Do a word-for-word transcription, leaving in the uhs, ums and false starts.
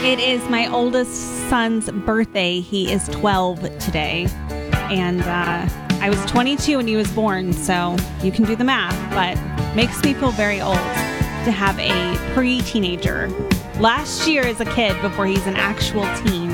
It is my oldest son's birthday. He is twelve today. And uh, I was twenty-two when he was born, so you can do the math, but makes me feel very old to have a pre-teenager. Last year as a kid before he's an actual teen.